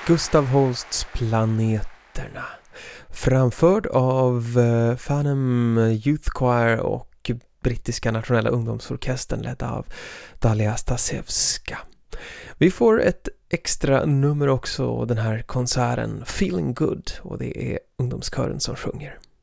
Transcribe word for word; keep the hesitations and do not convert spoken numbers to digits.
Gustav Holsts Planeterna, framförd av uh, Farnham Youth Choir och brittiska nationella ungdomsorkestern ledd av Dalia Stasevska. Vi får ett extra nummer också, den här konserten Feeling Good, och det är ungdomskören som sjunger.